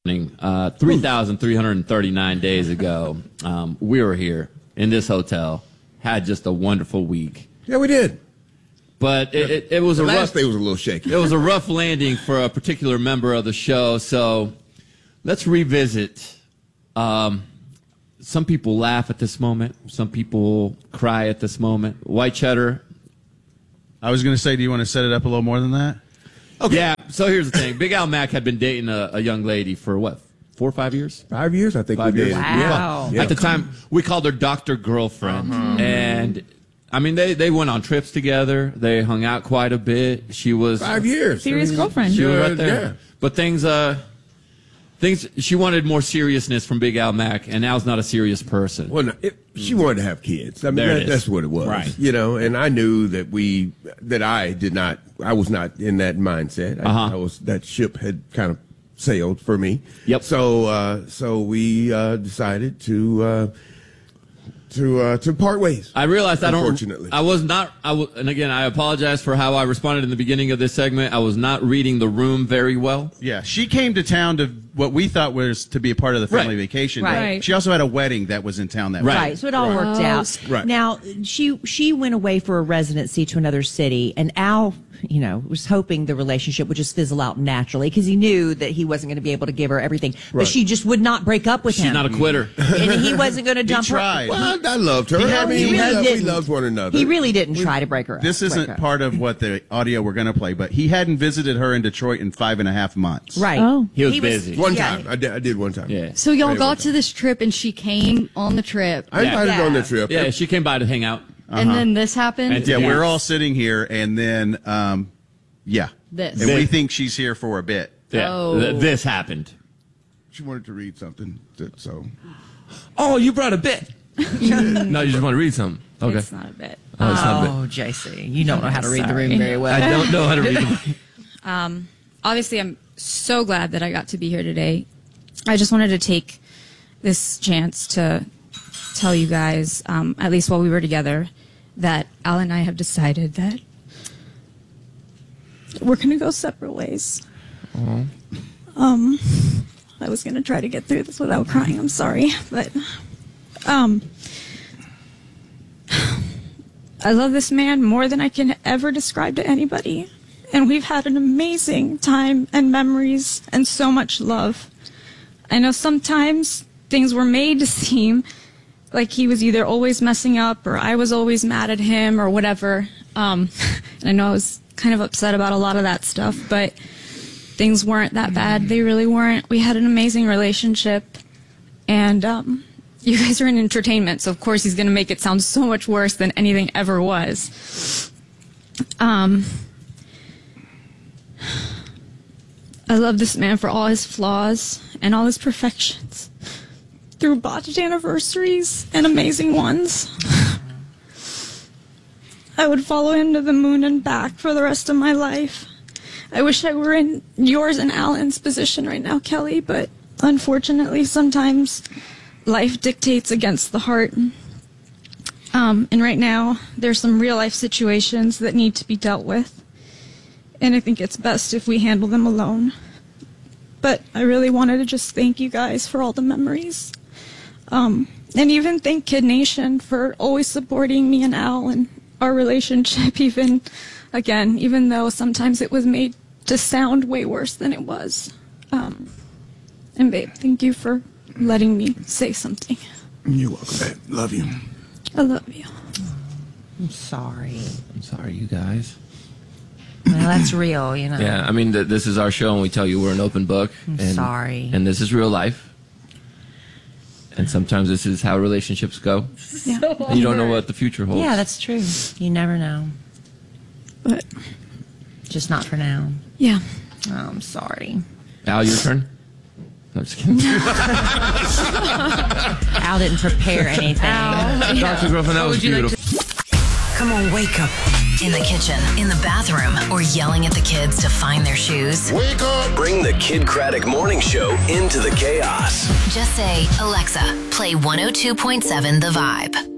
3,339 days ago, we were here in this hotel, had just a wonderful week. Yeah, we did. But it was the last day was a little shaky. It was a rough landing for a particular member of the show. So let's revisit. Some people laugh at this moment. Some people cry at this moment. White Cheddar. I was going to say, do you want to set it up a little more than that? Okay. Yeah, so here's the thing. Big Al Mack had been dating a young lady for, 4 or 5 years? 5 years, I think. 5 years. Wow. Yeah. At the time, we called her Dr. Girlfriend. And, I mean, they went on trips together. They hung out quite a bit. She was... 5 years. Serious girlfriend. She was right there. Yeah. But things, she wanted more seriousness from Big Al Mack, and Al's not a serious person. Well, no, she wanted to have kids. I mean, that's what it was. Right. You know, and I knew that I was not in that mindset. That ship had kind of sailed for me. Yep. So we decided to part ways. I realized unfortunately. And again, I apologize for how I responded in the beginning of this segment. I was not reading the room very well. Yeah, she came to town to what we thought was to be a part of the family vacation. Right. She also had a wedding that was in town that week. Right, so it all worked out. Right. Now, she went away for a residency to another city, and Al, was hoping the relationship would just fizzle out naturally because he knew that he wasn't going to be able to give her everything. Right. But she just would not break up with him. She's not a quitter. And he wasn't going to dump He tried. her. Well, I loved her. We loved one another. He really didn't try to break her up. This isn't part of what the audio we're going to play, but he hadn't visited her in Detroit in 5.5 months. Right. Oh. He was busy. One time. I did one time. Yeah. So y'all got to this trip, and she came on the trip. I invited her on the trip. Yeah, she came by to hang out. And then this happened? And Yeah, we're all sitting here, and then, This. And we think she's here for a bit. Yeah. Oh. This happened. She wanted to read something, so. Oh, you brought a bit. No, you just want to read something. Okay. It's not a bit. Oh, it's not a bit. Oh, JC, you don't know how to read the room very well. I don't know how to read them. Obviously, I'm so glad that I got to be here today. I just wanted to take this chance to tell you guys, at least while we were together, that Al and I have decided that we're going to go separate ways. I was going to try to get through this without crying. I'm sorry. But I love this man more than I can ever describe to anybody. And we've had an amazing time and memories and so much love. I know sometimes things were made to seem like he was either always messing up or I was always mad at him or whatever. And I know I was kind of upset about a lot of that stuff, but things weren't that bad. They really weren't. We had an amazing relationship. And you guys are in entertainment, so of course he's going to make it sound so much worse than anything ever was. I love this man for all his flaws and all his perfections. Through botched anniversaries and amazing ones. I would follow him to the moon and back for the rest of my life. I wish I were in yours and Alan's position right now, Kelly, but unfortunately sometimes life dictates against the heart. And right now there's some real life situations that need to be dealt with. And I think it's best if we handle them alone. But I really wanted to just thank you guys for all the memories. And even thank Kid Nation for always supporting me and Al and our relationship, even though sometimes it was made to sound way worse than it was. And babe, thank you for letting me say something. You're welcome, babe. Love you. I love you. I'm sorry. I'm sorry, you guys. Well, that's real, Yeah, I mean, this is our show, and we tell you we're an open book. I'm sorry. And this is real life. And sometimes this is how relationships go. Yeah. And you don't know what the future holds. Yeah, that's true. You never know. But Just not for now. yeah. Oh, I'm sorry. Al, your turn. No, I'm just kidding. Al didn't prepare anything. Dr. Girlfriend, that was beautiful. Come on, wake up. In the kitchen, in the bathroom, or yelling at the kids to find their shoes. Wake up! Bring the Kid Craddock Morning Show into the chaos. Just say, Alexa, play 102.7 The Vibe.